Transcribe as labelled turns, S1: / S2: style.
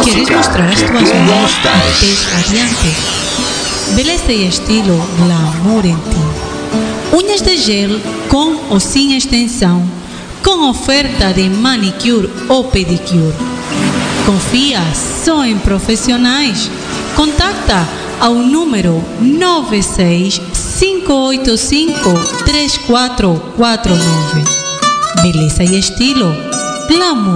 S1: ¿Quieres mostrar tus uñas a tez radiante? Beleza e estilo glamour em ti. Unhas de gel com ou sem extensão, com oferta de manicure ou pedicure. Confia só em profissionais. Contacta ao número 965853449. Beleza e estilo glamour.